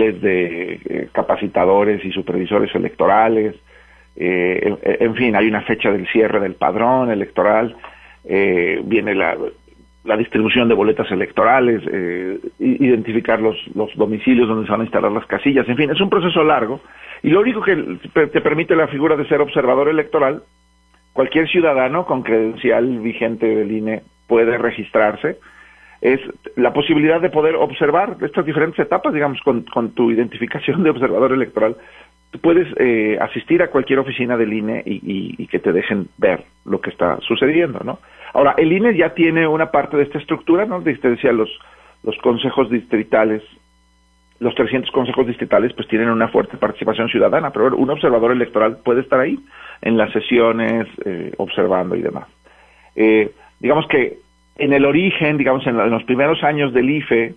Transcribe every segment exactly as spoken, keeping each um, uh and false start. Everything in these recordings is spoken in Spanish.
miles de eh, capacitadores y supervisores electorales. Eh, en, en fin, hay una fecha del cierre del padrón electoral, eh, viene la, la distribución de boletas electorales, eh, identificar los, los domicilios donde se van a instalar las casillas, en fin, es un proceso largo, y lo único que te permite la figura de ser observador electoral, cualquier ciudadano con credencial vigente del I N E puede registrarse, es la posibilidad de poder observar estas diferentes etapas, digamos, con, con tu identificación de observador electoral. Tú puedes eh, asistir a cualquier oficina del I N E y, y, y que te dejen ver lo que está sucediendo, ¿no? Ahora, el I N E ya tiene una parte de esta estructura, ¿no? Te decía, los, los consejos distritales, los trescientos consejos distritales, pues tienen una fuerte participación ciudadana, pero un observador electoral puede estar ahí, en las sesiones, eh, observando y demás. Eh, digamos que en el origen, digamos, en, la, en los primeros años del I F E,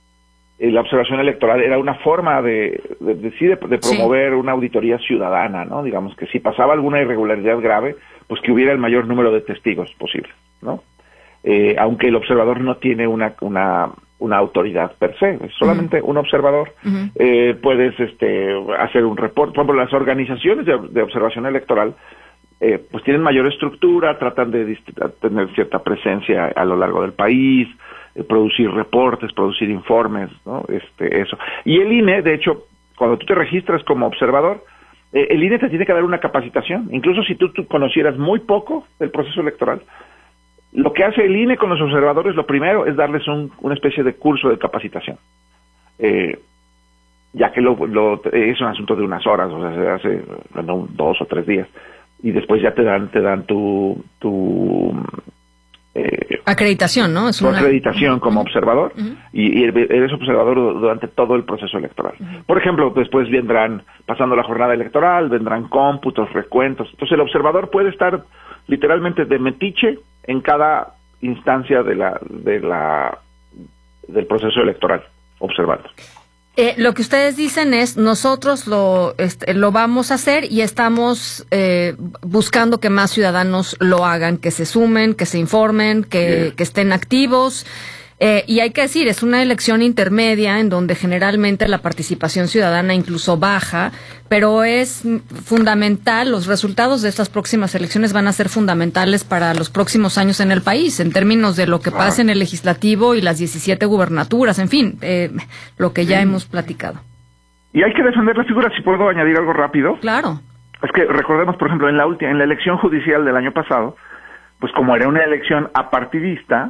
la observación electoral era una forma de, de, de, de, de promover sí. una auditoría ciudadana, ¿no? Digamos que si pasaba alguna irregularidad grave, pues que hubiera el mayor número de testigos posible, ¿no? Eh, aunque el observador no tiene una una, una autoridad per se, es solamente uh-huh. un observador. Uh-huh. Eh, puedes este hacer un reporte. Por ejemplo, las organizaciones de, de observación electoral eh, pues tienen mayor estructura, tratan de dist- tener cierta presencia a lo largo del país, eh, producir reportes, producir informes, ¿no? Este, eso. Y el I N E, de hecho, cuando tú te registras como observador, eh, el I N E te tiene que dar una capacitación, incluso si tú, tú conocieras muy poco del proceso electoral. Lo que hace el I N E con los observadores, lo primero es darles un, una especie de curso de capacitación, eh, ya que lo, lo, es un asunto de unas horas, o sea, se hace bueno, dos o tres días, y después ya te dan te dan tu tu eh, acreditación, ¿no? Es tu una... acreditación como uh-huh. observador, uh-huh. y, y eres observador durante todo el proceso electoral. Uh-huh. Por ejemplo, después vendrán, pasando la jornada electoral, vendrán cómputos, recuentos. Entonces el observador puede estar literalmente de metiche en cada instancia de la de la del proceso electoral, observando. Eh, lo que ustedes dicen es, nosotros lo este, lo vamos a hacer y estamos eh, buscando que más ciudadanos lo hagan, que se sumen, que se informen, que, yeah. que estén activos. Eh, y hay que decir, es una elección intermedia en donde generalmente la participación ciudadana incluso baja, pero es fundamental, los resultados de estas próximas elecciones van a ser fundamentales para los próximos años en el país, en términos de lo que pasa en el legislativo y las diecisiete gubernaturas, en fin, eh, lo que ya sí. hemos platicado. Y hay que defender la figura, si puedo añadir algo rápido. Claro. Es que recordemos, por ejemplo, en la última, en la elección judicial del año pasado, pues como era una elección apartidista,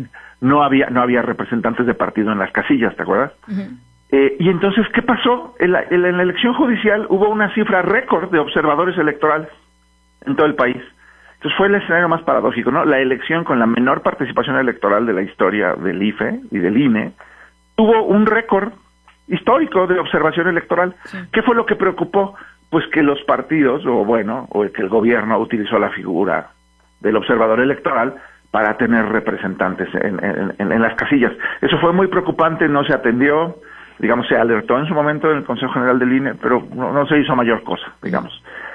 no había no había representantes de partido en las casillas, ¿te acuerdas? Uh-huh. Eh, y entonces, ¿qué pasó? En la, en la elección judicial hubo una cifra récord de observadores electorales en todo el país. Entonces fue el escenario más paradójico, ¿no? La elección con la menor participación electoral de la historia del I F E y del I N E tuvo un récord histórico de observación electoral. Sí. ¿Qué fue lo que preocupó? Pues que los partidos, o bueno, o que el gobierno utilizó la figura del observador electoral para tener representantes en, en, en las casillas. Eso fue muy preocupante, no se atendió, digamos, se alertó en su momento en el Consejo General del I N E, pero no, no se hizo mayor cosa, digamos.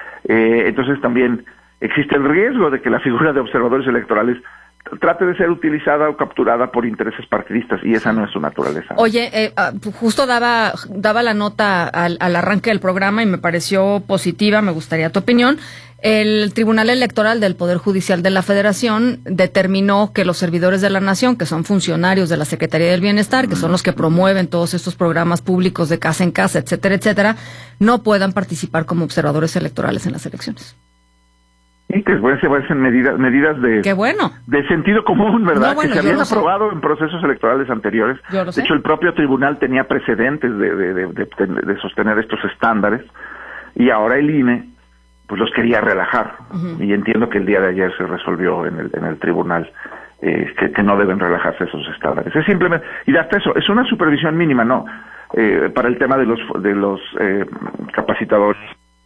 Eh, entonces también existe el riesgo de que la figura de observadores electorales trate de ser utilizada o capturada por intereses partidistas, y esa no es su naturaleza. Oye, eh, justo daba daba la nota al, al arranque del programa y me pareció positiva, me gustaría tu opinión. El Tribunal Electoral del Poder Judicial de la Federación determinó que los servidores de la Nación, que son funcionarios de la Secretaría del Bienestar, que son los que promueven todos estos programas públicos de casa en casa, etcétera, etcétera, no puedan participar como observadores electorales en las elecciones. Sí, que parecen medidas medidas de Qué bueno. de sentido común, ¿verdad? No, bueno, que se habían aprobado sé. en procesos electorales anteriores. Yo lo de sé. hecho, el propio tribunal tenía precedentes de, de, de, de, de sostener estos estándares, y ahora el I N E pues los quería relajar. Uh-huh. Y entiendo que el día de ayer se resolvió en el en el tribunal eh, que, que no deben relajarse esos estándares. Es simplemente, y hasta eso, es una supervisión mínima, ¿no? Eh, para el tema de los de los eh, capacitadores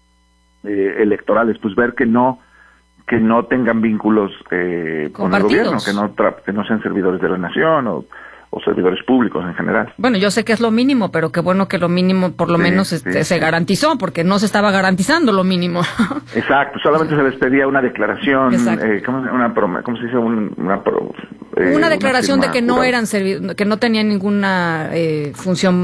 eh, electorales, pues ver que no que no tengan vínculos eh, con, con el gobierno, que no tra- que no sean servidores de la nación o, o servidores públicos en general. Bueno, yo sé que es lo mínimo, pero qué bueno que lo mínimo por lo sí, menos este, sí, se sí. garantizó, porque no se estaba garantizando lo mínimo. Exacto, solamente se les pedía una declaración, eh, ¿cómo, una proma, ¿cómo se dice? Un, una, pro, eh, una declaración una de que no eran servi- que no tenían ninguna eh, función